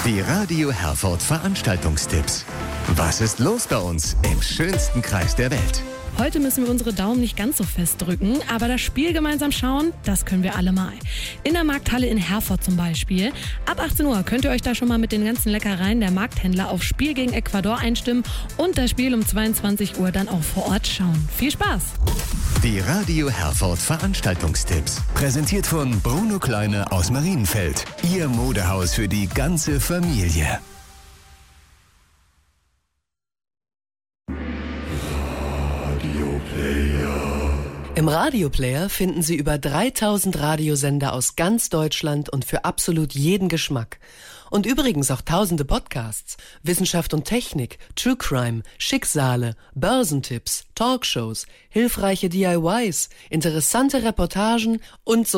Die Radio Herford Veranstaltungstipps. Was ist los bei uns im schönsten Kreis der Welt? Heute müssen wir unsere Daumen nicht ganz so fest drücken, aber das Spiel gemeinsam schauen, das können wir alle mal. In der Markthalle in Herford zum Beispiel. Ab 18 Uhr könnt ihr euch da schon mal mit den ganzen Leckereien der Markthändler aufs Spiel gegen Ecuador einstimmen und das Spiel um 22 Uhr dann auch vor Ort schauen. Viel Spaß! Die Radio Herford Veranstaltungstipps. Präsentiert von Bruno Kleine aus Marienfeld. Ihr Modehaus für die ganze Familie. Im Radioplayer finden Sie über 3000 Radiosender aus ganz Deutschland und für absolut jeden Geschmack. Und übrigens auch tausende Podcasts, Wissenschaft und Technik, True Crime, Schicksale, Börsentipps, Talkshows, hilfreiche DIYs, interessante Reportagen und so